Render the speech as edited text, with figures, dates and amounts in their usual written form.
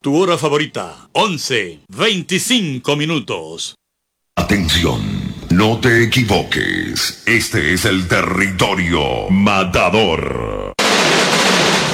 Tu hora favorita, 11:25 minutos. Atención, no te equivoques. Este es el territorio matador.